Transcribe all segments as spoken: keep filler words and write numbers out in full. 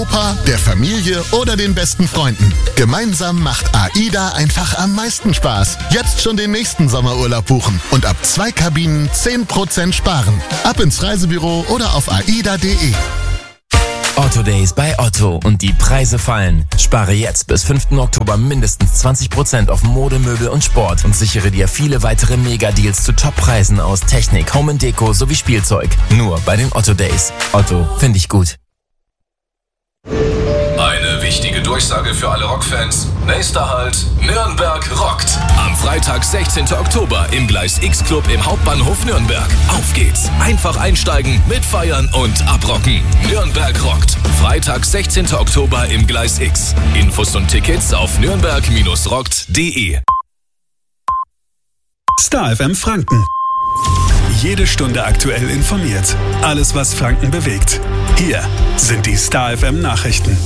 Opa, der Familie oder den besten Freunden. Gemeinsam macht AIDA einfach am meisten Spaß. Jetzt schon den nächsten Sommerurlaub buchen und ab zwei Kabinen zehn Prozent sparen. Ab ins Reisebüro oder auf aida punkt de. Otto Days bei Otto und die Preise fallen. Spare jetzt bis fünften Oktober mindestens zwanzig Prozent auf Mode, Möbel und Sport und sichere dir viele weitere Mega-Deals zu Top-Preisen aus Technik, Home and Deko sowie Spielzeug. Nur bei den Otto Days. Otto, finde ich gut. Eine wichtige Durchsage für alle Rockfans. Nächster Halt, Nürnberg rockt. Am Freitag, sechzehnten Oktober im Gleis X-Club im Hauptbahnhof Nürnberg. Auf geht's. Einfach einsteigen, mitfeiern und abrocken. Nürnberg rockt. Freitag, sechzehnten Oktober im Gleis X. Infos und Tickets auf nürnberg Bindestrich rockt punkt de. Star F M Franken. Jede Stunde aktuell informiert. Alles, was Franken bewegt. Hier sind die Star F M Nachrichten.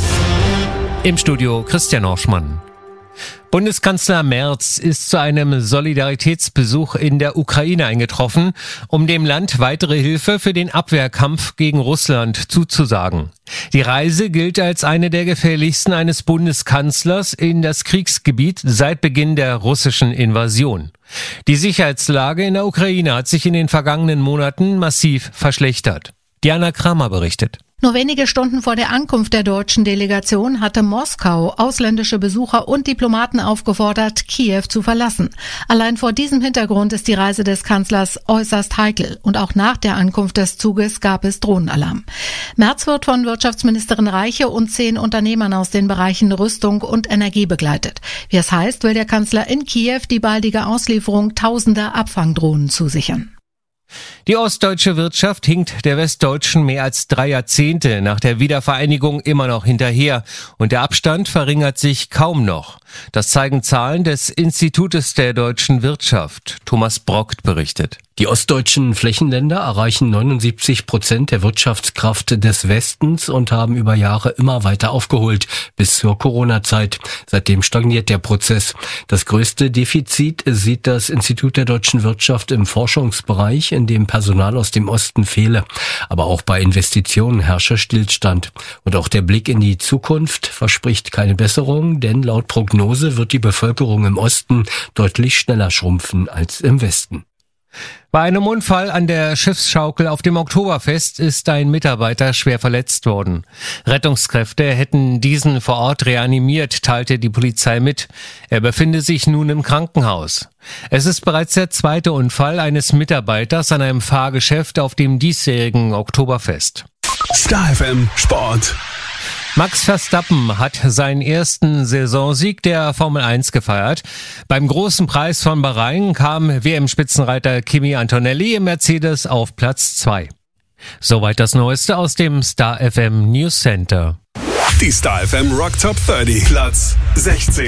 Im Studio Christian Orschmann. Bundeskanzler Merz ist zu einem Solidaritätsbesuch in der Ukraine eingetroffen, um dem Land weitere Hilfe für den Abwehrkampf gegen Russland zuzusagen. Die Reise gilt als eine der gefährlichsten eines Bundeskanzlers in das Kriegsgebiet seit Beginn der russischen Invasion. Die Sicherheitslage in der Ukraine hat sich in den vergangenen Monaten massiv verschlechtert. Diana Kramer berichtet. Nur wenige Stunden vor der Ankunft der deutschen Delegation hatte Moskau ausländische Besucher und Diplomaten aufgefordert, Kiew zu verlassen. Allein vor diesem Hintergrund ist die Reise des Kanzlers äußerst heikel. Und auch nach der Ankunft des Zuges gab es Drohnenalarm. Merz wird von Wirtschaftsministerin Reiche und zehn Unternehmern aus den Bereichen Rüstung und Energie begleitet. Wie es heißt, will der Kanzler in Kiew die baldige Auslieferung tausender Abfangdrohnen zusichern. Die ostdeutsche Wirtschaft hinkt der westdeutschen mehr als drei Jahrzehnte nach der Wiedervereinigung immer noch hinterher und der Abstand verringert sich kaum noch. Das zeigen Zahlen des Institutes der deutschen Wirtschaft. Thomas Brockt berichtet. Die ostdeutschen Flächenländer erreichen neunundsiebzig Prozent der Wirtschaftskraft des Westens und haben über Jahre immer weiter aufgeholt, bis zur Corona-Zeit. Seitdem stagniert der Prozess. Das größte Defizit sieht das Institut der deutschen Wirtschaft im Forschungsbereich, in dem Personal aus dem Osten fehle. Aber auch bei Investitionen herrsche Stillstand. Und auch der Blick in die Zukunft verspricht keine Besserung, denn laut Prognose wird die Bevölkerung im Osten deutlich schneller schrumpfen als im Westen. Bei einem Unfall an der Schiffsschaukel auf dem Oktoberfest ist ein Mitarbeiter schwer verletzt worden. Rettungskräfte hätten diesen vor Ort reanimiert, teilte die Polizei mit. Er befinde sich nun im Krankenhaus. Es ist bereits der zweite Unfall eines Mitarbeiters an einem Fahrgeschäft auf dem diesjährigen Oktoberfest. Star F M Sport. Max Verstappen hat seinen ersten Saisonsieg der Formel eins gefeiert. Beim großen Preis von Bahrain kam W M-Spitzenreiter Kimi Antonelli im Mercedes auf Platz zwei. Soweit das Neueste aus dem Star F M News Center. Die Star F M Rock Top dreißig, Platz sechzehn.